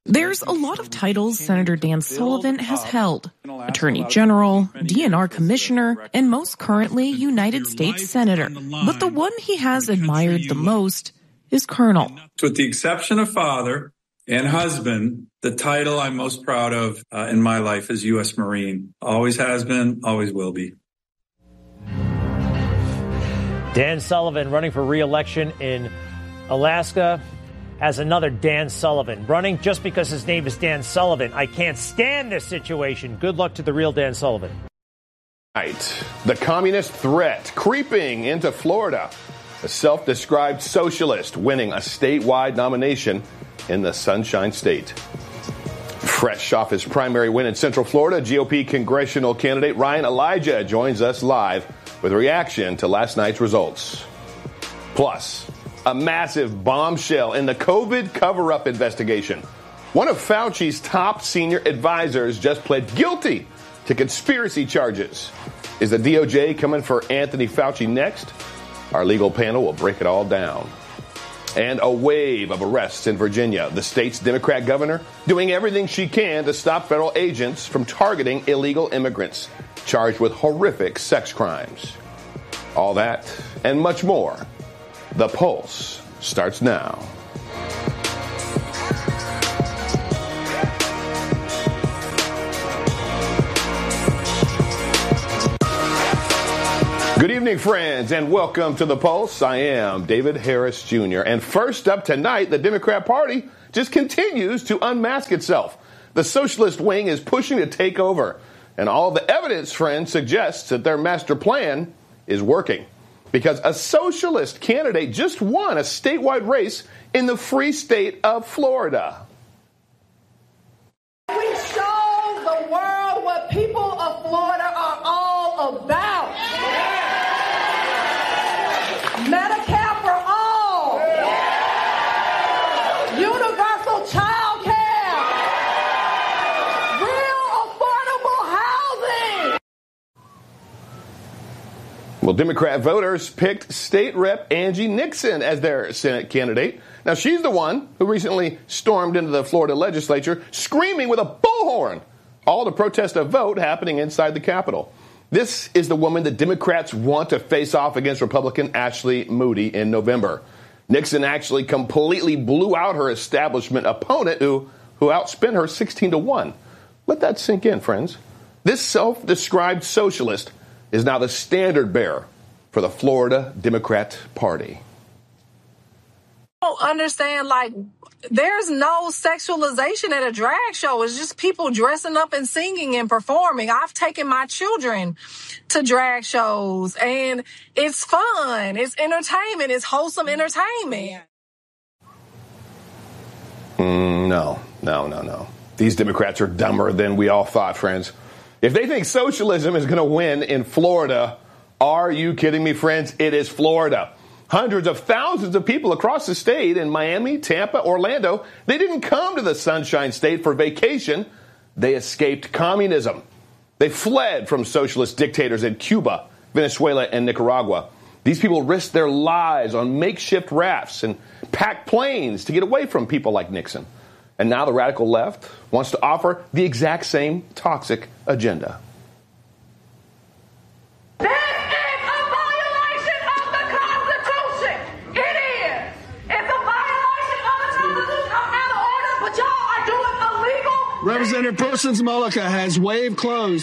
There's a lot of titles Senator Dan Sullivan has held: Attorney General, DNR Commissioner, and most currently United States Senator. But the one he has admired the most is Colonel. With the exception of father and husband, the title I'm most proud of in my life is U.S. Marine. Always has been, always will be. Dan Sullivan running for re-election in Alaska has another Dan Sullivan running just because his name is Dan Sullivan. I can't stand this situation. Good luck to the real Dan Sullivan. Right. The communist threat creeping into Florida. A self-described socialist winning a statewide nomination in the Sunshine State. Fresh off his primary win in Central Florida, GOP congressional candidate Ryan Elijah joins us live with a reaction to last night's results. Plus, a massive bombshell in the COVID cover-up investigation. One of Fauci's top senior advisors just pled guilty to conspiracy charges. Is the DOJ coming for Anthony Fauci next? Our legal panel will break it all down. And a wave of arrests in Virginia. The state's Democrat governor doing everything she can to stop federal agents from targeting illegal immigrants charged with horrific sex crimes. All that and much more. The Pulse starts now. Good evening, friends, and welcome to The Pulse. I am David Harris Jr. And first up tonight, the Democrat Party just continues to unmask itself. The socialist wing is pushing to take over. And all the evidence, friends, suggests that their master plan is working. Because a socialist candidate just won a statewide race in the free state of Florida. We show the world what people of Florida are all about. Medicare for all. Universal child care. Real affordable housing. Well, Democrat voters picked State Rep Angie Nixon as their Senate candidate. Now, she's the one who recently stormed into the Florida legislature screaming with a bullhorn, all to protest a vote happening inside the Capitol. This is the woman that Democrats want to face off against Republican Ashley Moody in November. Nixon actually completely blew out her establishment opponent who outspent her 16-1. Let that sink in, friends. This self-described socialist is now the standard bearer for the Florida Democrat Party. I don't understand, there's no sexualization at a drag show. It's just people dressing up and singing and performing. I've taken my children to drag shows, and it's fun. It's entertainment. It's wholesome entertainment. No. These Democrats are dumber than we all thought, friends. If they think socialism is going to win in Florida, are you kidding me, friends? It is Florida. Hundreds of thousands of people across the state in Miami, Tampa, Orlando, they didn't come to the Sunshine State for vacation. They escaped communism. They fled from socialist dictators in Cuba, Venezuela, and Nicaragua. These people risked their lives on makeshift rafts and packed planes to get away from people like Nixon. And now the radical left wants to offer the exact same toxic agenda. Representative Persons Mullica has waived closed.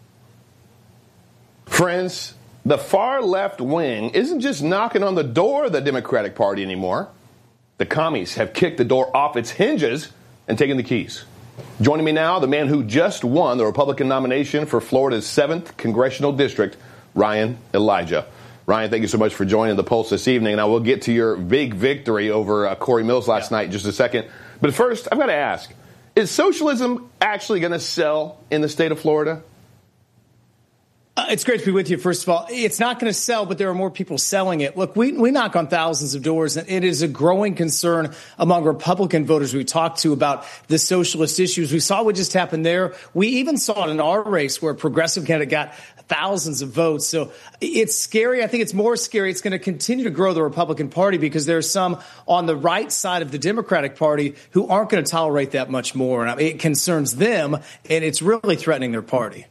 Friends, the far left wing isn't just knocking on the door of the Democratic Party anymore. The commies have kicked the door off its hinges and taken the keys. Joining me now, the man who just won the Republican nomination for Florida's 7th Congressional District, Ryan Elijah. Ryan, thank you so much for joining the Pulse this evening. And I will get to your big victory over Corey Mills last night in just a second. But first, I've got to ask, is socialism actually going to sell in the state of Florida? It's great to be with you. First of all, it's not going to sell, but there are more people selling it. Look, we knock on thousands of doors, and it is a growing concern among Republican voters we talked to about the socialist issues. We saw what just happened there. We even saw it in our race where a progressive candidate got thousands of votes. So it's scary. I think it's more scary. It's going to continue to grow the Republican Party because there's some on the right side of the Democratic Party who aren't going to tolerate that much more. And it concerns them, and it's really threatening their party.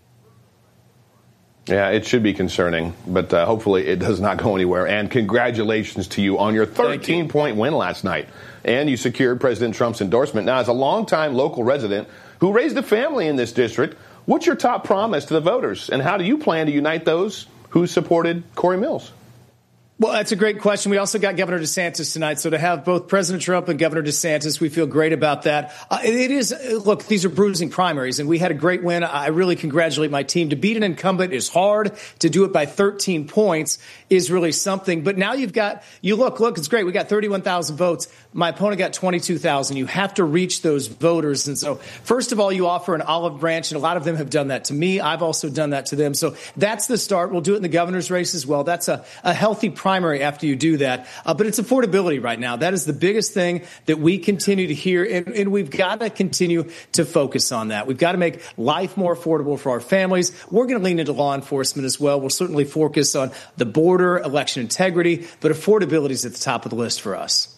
Yeah, it should be concerning, but hopefully it does not go anywhere. And congratulations to you on your 13-point win last night. And you secured President Trump's endorsement. Now, as a longtime local resident who raised a family in this district, what's your top promise to the voters? And how do you plan to unite those who supported Corey Mills? Well, that's a great question. We also got Governor DeSantis tonight. So to have both President Trump and Governor DeSantis, we feel great about that. Look, these are bruising primaries, and we had a great win. I really congratulate my team. To beat an incumbent is hard. To do it by 13 points is really something. But now look, it's great. We got 31,000 votes. My opponent got 22,000. You have to reach those voters. And so, first of all, you offer an olive branch, and a lot of them have done that to me. I've also done that to them. So that's the start. We'll do it in the governor's race as well. That's a healthy primary after you do that. But it's affordability right now. That is the biggest thing that we continue to hear, and we've got to continue to focus on that. We've got to make life more affordable for our families. We're going to lean into law enforcement as well. We'll certainly focus on the border, election integrity, but affordability is at the top of the list for us.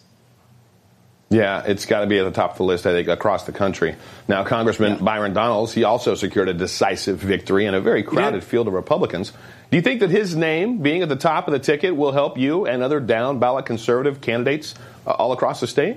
Yeah, it's got to be at the top of the list, I think, across the country. Now, Congressman Byron Donalds, he also secured a decisive victory in a very crowded field of Republicans. Do you think that his name being at the top of the ticket will help you and other down-ballot conservative candidates all across the state?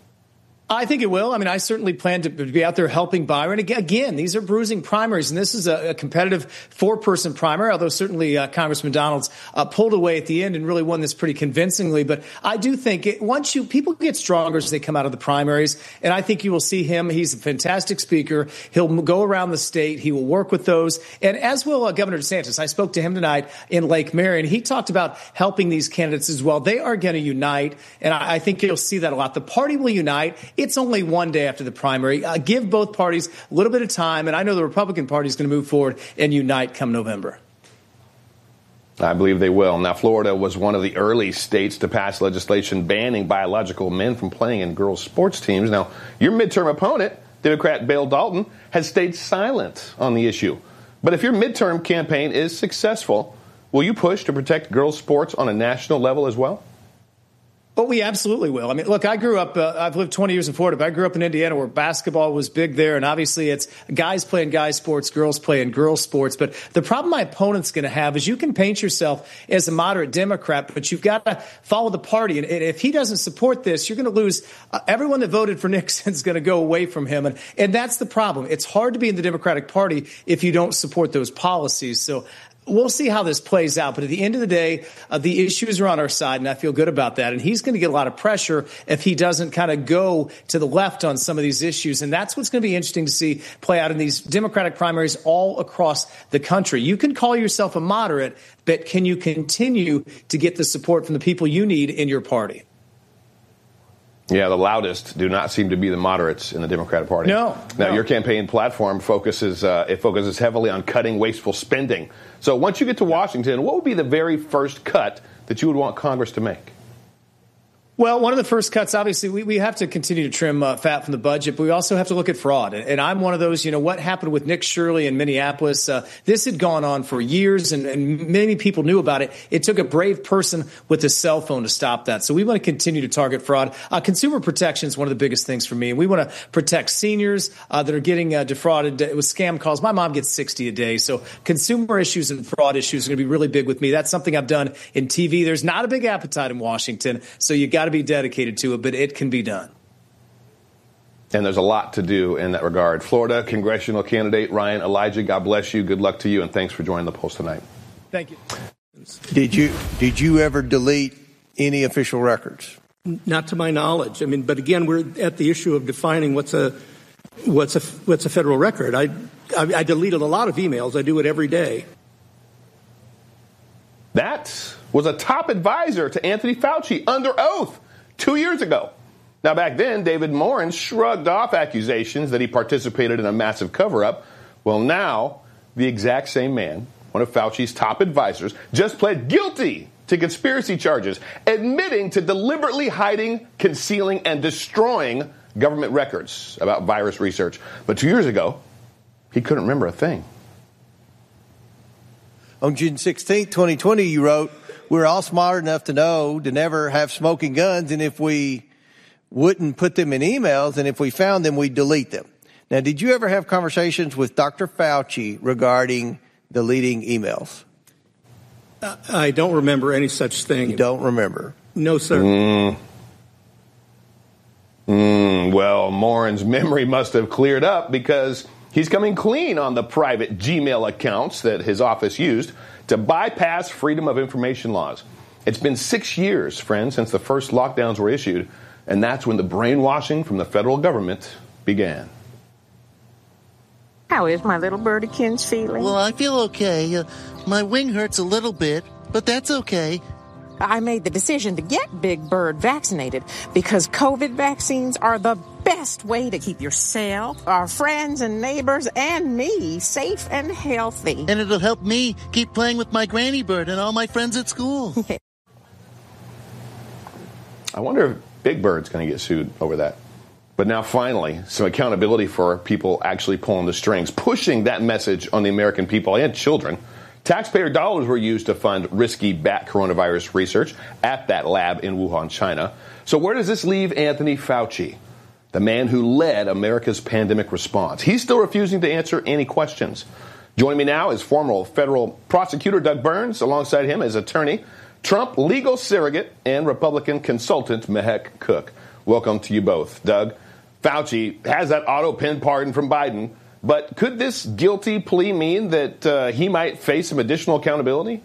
I think it will. I mean, I certainly plan to be out there helping Byron. Again, these are bruising primaries, and this is a competitive four-person primary, although certainly Congressman Donalds pulled away at the end and really won this pretty convincingly. But I do think people get stronger as they come out of the primaries, and I think you will see him. He's a fantastic speaker. He'll go around the state. He will work with those, and as will Governor DeSantis. I spoke to him tonight in Lake Marion. He talked about helping these candidates as well. They are going to unite, and I think you'll see that a lot. The party will unite. It's only one day after the primary. Give both parties a little bit of time, and I know the Republican Party is going to move forward and unite come November. I believe they will. Now, Florida was one of the early states to pass legislation banning biological men from playing in girls' sports teams. Now, your midterm opponent, Democrat Bill Dalton, has stayed silent on the issue. But if your midterm campaign is successful, will you push to protect girls' sports on a national level as well? Oh, we absolutely will. I mean, look, I grew up, I've lived 20 years in Florida, but I grew up in Indiana where basketball was big there. And obviously it's guys playing guys sports, girls playing girls sports. But the problem my opponent's going to have is you can paint yourself as a moderate Democrat, but you've got to follow the party. And if he doesn't support this, you're going to lose. Everyone that voted for Nixon is going to go away from him. And that's the problem. It's hard to be in the Democratic Party if you don't support those policies. So we'll see how this plays out. But at the end of the day, the issues are on our side, and I feel good about that. And he's going to get a lot of pressure if he doesn't kind of go to the left on some of these issues. And that's what's going to be interesting to see play out in these Democratic primaries all across the country. You can call yourself a moderate, but can you continue to get the support from the people you need in your party? Yeah, the loudest do not seem to be the moderates in the Democratic Party. No. Your campaign platform focuses heavily on cutting wasteful spending. So once you get to Washington, what would be the very first cut that you would want Congress to make? Well, one of the first cuts, obviously, we have to continue to trim fat from the budget, but we also have to look at fraud. And I'm one of those, what happened with Nick Shirley in Minneapolis? This had gone on for years, and many people knew about it. It took a brave person with a cell phone to stop that. So we want to continue to target fraud. Consumer protection is one of the biggest things for me. And we want to protect seniors that are getting defrauded with scam calls. My mom gets 60 a day. So consumer issues and fraud issues are going to be really big with me. That's something I've done in TV. There's not a big appetite in Washington, so you got to be dedicated to it, but it can be done. And there's a lot to do in that regard. Florida congressional candidate Ryan Elijah, God bless you. Good luck to you, and thanks for joining the Pulse tonight. Thank you. Did you ever delete any official records? Not to my knowledge. I mean, but again, we're at the issue of defining what's a federal record. I deleted a lot of emails. I do it every day. That was a top advisor to Anthony Fauci under oath 2 years ago. Now, back then, David Morin shrugged off accusations that he participated in a massive cover-up. Well, now, the exact same man, one of Fauci's top advisors, just pled guilty to conspiracy charges, admitting to deliberately hiding, concealing, and destroying government records about virus research. But 2 years ago, he couldn't remember a thing. On June 16, 2020, you wrote, we're all smart enough to know to never have smoking guns, and if we wouldn't put them in emails, and if we found them, we'd delete them. Now, did you ever have conversations with Dr. Fauci regarding deleting emails? I don't remember any such thing. You don't remember? No, sir. Well, Morin's memory must have cleared up because he's coming clean on the private Gmail accounts that his office used to bypass freedom of information laws. It's been 6 years, friends, since the first lockdowns were issued, and that's when the brainwashing from the federal government began. How is my little birdykins feeling? Well, I feel okay. My wing hurts a little bit, but that's okay. I made the decision to get Big Bird vaccinated because COVID vaccines are the best way to keep yourself, our friends and neighbors, and me safe and healthy. And it'll help me keep playing with my granny bird and all my friends at school. I wonder if Big Bird's going to get sued over that. But now finally, some accountability for people actually pulling the strings, pushing that message on the American people and children. Taxpayer dollars were used to fund risky bat coronavirus research at that lab in Wuhan, China. So where does this leave Anthony Fauci, the man who led America's pandemic response? He's still refusing to answer any questions. Joining me now is former federal prosecutor Doug Burns. Alongside him is attorney, Trump legal surrogate, and Republican consultant Mehek Cook. Welcome to you both. Doug, Fauci has that auto-pen pardon from Biden. But could this guilty plea mean that he might face some additional accountability?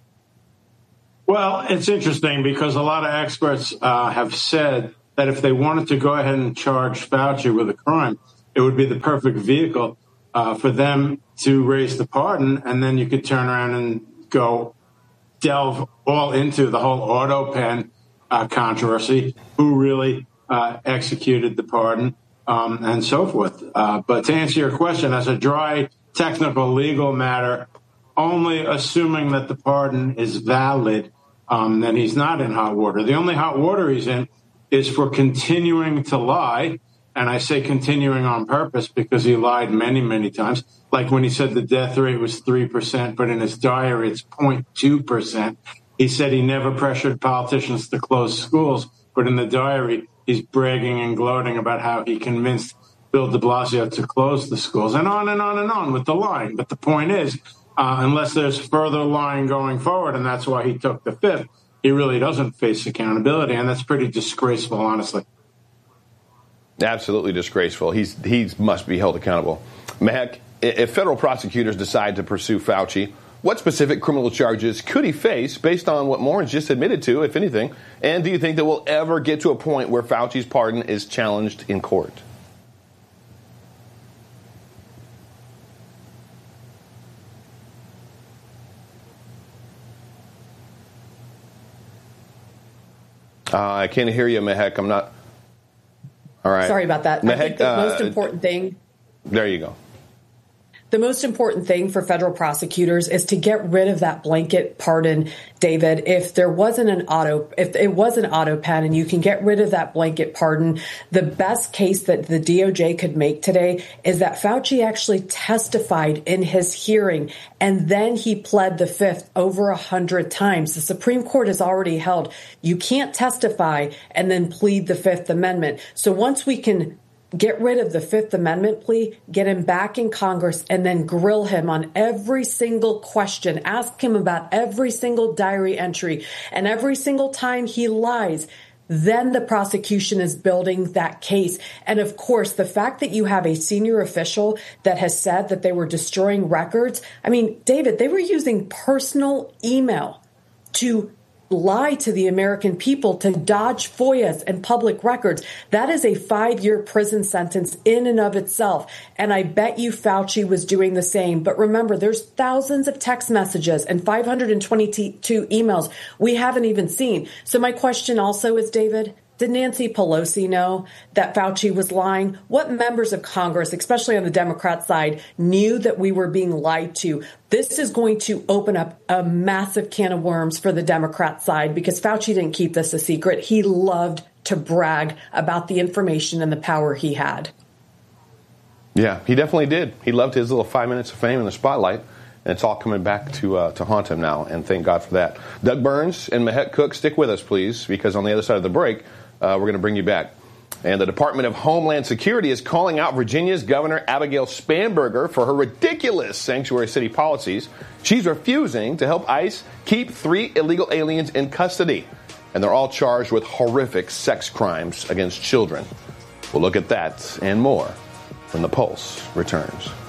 Well, it's interesting because a lot of experts have said that if they wanted to go ahead and charge Fauci with a crime, it would be the perfect vehicle for them to raise the pardon, and then you could turn around and go delve all into the whole auto pen controversy, who really executed the pardon. And so forth. But to answer your question, as a dry, technical, legal matter, only assuming that the pardon is valid, then he's not in hot water. The only hot water he's in is for continuing to lie. And I say continuing on purpose because he lied many, many times. Like when he said the death rate was 3%, but in his diary it's 0.2%. He said he never pressured politicians to close schools, but in the diary, he's bragging and gloating about how he convinced Bill de Blasio to close the schools, and on and on and on with the lying. But the point is, unless there's further lying going forward, and that's why he took the fifth, he really doesn't face accountability, and that's pretty disgraceful, honestly. Absolutely disgraceful. He must be held accountable. Mehek, if federal prosecutors decide to pursue Fauci, what specific criminal charges could he face based on what Morin's just admitted to, if anything? And do you think that we'll ever get to a point where Fauci's pardon is challenged in court? I can't hear you, Mehek. I'm not. All right. Sorry about that. Mehek, I think the most important thing. There you go. The most important thing for federal prosecutors is to get rid of that blanket pardon, David. If it was an auto pen and you can get rid of that blanket pardon, the best case that the DOJ could make today is that Fauci actually testified in his hearing and then he pled the fifth over 100 times. The Supreme Court has already held you can't testify and then plead the Fifth Amendment. So once we can get rid of the Fifth Amendment plea, get him back in Congress, and then grill him on every single question. Ask him about every single diary entry. And every single time he lies, then the prosecution is building that case. And of course, the fact that you have a senior official that has said that they were destroying records. I mean, David, they were using personal email to lie to the American people, to dodge FOIAs and public records. That is a 5-year prison sentence in and of itself. And I bet you Fauci was doing the same. But remember, there's thousands of text messages and 522 emails we haven't even seen. So my question also is, David, did Nancy Pelosi know that Fauci was lying? What members of Congress, especially on the Democrat side, knew that we were being lied to? This is going to open up a massive can of worms for the Democrat side because Fauci didn't keep this a secret. He loved to brag about the information and the power he had. Yeah, he definitely did. He loved his little 5 minutes of fame in the spotlight. And it's all coming back to haunt him now, and thank God for that. Doug Burns and Mahet Cook, stick with us, please, because on the other side of the break, we're going to bring you back. And the Department of Homeland Security is calling out Virginia's Governor Abigail Spanberger for her ridiculous sanctuary city policies. She's refusing to help ICE keep 3 illegal aliens in custody. And they're all charged with horrific sex crimes against children. We'll look at that and more when The Pulse returns.